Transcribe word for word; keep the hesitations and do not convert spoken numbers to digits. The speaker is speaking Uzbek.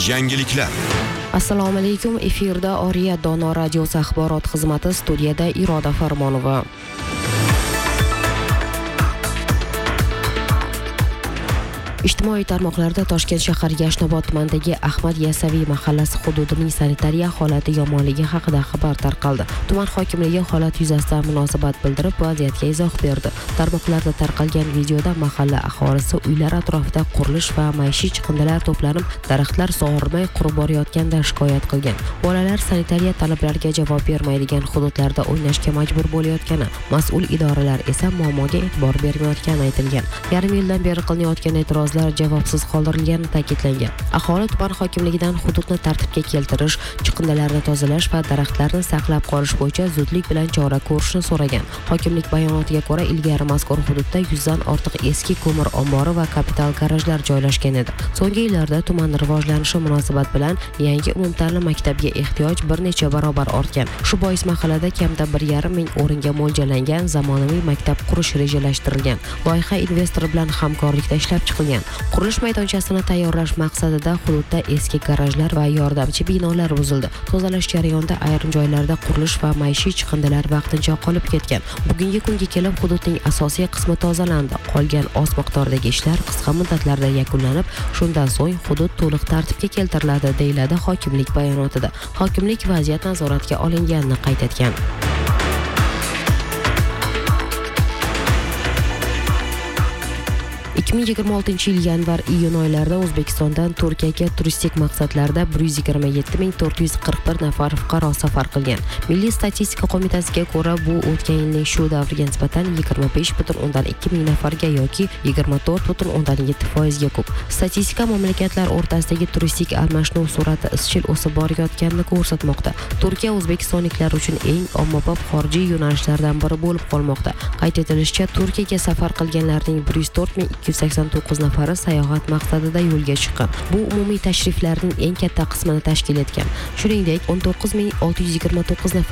Yangiliklar. Assalomu alaykum. Efirda Oriya Dono radiosi axborot xizmati, studiyada Iroda Farmonova. Ijtimoiy tarmoqlarda Toshkent shahar Yashnobod tumanidagi Ahmad Yasaviy mahallasi hududining sanitariya holati yomonligi haqida xabar tarqaldi. Tuman hokimligi holat yuzasidan munosabat bildirib, vaziyatga izoh berdi. Tarmoqlarda tarqalgan videoda mahalla aholisi uylar atrofida qurilish va maishiy chiqindilar to'planib, daraxtlar sug'orilmay qurib borayotganda shikoyat qilgan. Bolalar sanitariya talablariga javob bermaydigan hududlarda o'ynashga majbur bo'layotgani, mas'ul idoralar esa muammoga e'tibor bermayotgani aytilgan. Yarim yildan beri qilinayotgan e'tirozlar javobsiz qoldirilgani ta'kidlangan. Aholi tuman hokimligidan hududni tartibga keltirish, chiqindilarni tozalash va daraxtlarni saqlab qolish bo'yicha zudlik bilan chora ko'rishni so'ragan. Hokimlik bayonotiga ko'ra, ilgari mazkur hududda yuzdan ortiq eski ko'mir ombori va kapital garajlar joylashgan edi. So'nggi yillarda tuman rivojlanishi munosabat bilan yangi umumta'lim maktabiga ehtiyoj bir necha barobar ortgan. Shu bois mahallada kamida bir yarim ming o'ringa mo'ljallangan zamonaviy maktab qurish rejalashtirilgan. Loyiha investor bilan hamkorlikda ishlab chiqilgan. Qurilish maydonchasini tayyorlash maqsadida hududda eski garajlar va yordamchi binolar buzildi. Tozalash jarayonida ayrim joylarda qurilish va maishiy chiqindilar vaqtincha qolib ketgan. Bugungi kunga kelib hududning asosiy qismi tozalandi. Qolgan oz miqdordagi ishlar qisqa muddatlarda yakunlanib, shundan so'ng hudud to'liq tartibga keltiriladi, deyiladi hokimlik bayonotida. Hokimlik vaziyat nazoratga olinganini qayd etgan. ikki ming yigirma oltinchi yil yanvar-iyun oylarida O'zbekistondan Turkiyaga turistik maqsadlarda bir yuz yigirma yetti ming to'rt yuz qirq bir nafar fuqaro safar qilgan. Milliy statistika qo'mitasiga ko'ra, bu o'tgan yilning shu davriga nisbatan yigirma besh butun o'ndan ikki ming nafarga yoki yigirma to'rt butun o'ndan yetti foizga ko'p. Statistika mamlakatlar o'rtasidagi turistik almashinuv sur'ati izchil o'sib borayotganini ko'rsatmoqda. Turkiya o'zbekistonliklar uchun eng ommabop xorijiy yo'nalishlardan biri bo'lib qolmoqda. Qayd etilishicha, Turkiyaga safar qilganlarning bir yuz to'rt ming ikki yuz sakson to'qqiz nafari sayohat maqsadida yo'lga chiqqan. Bu umumiy tashriflarning eng katta qismini tashkil etgan. Shuningdek, o'n to'qqiz ming olti yuz yigirma to'qqiz nafar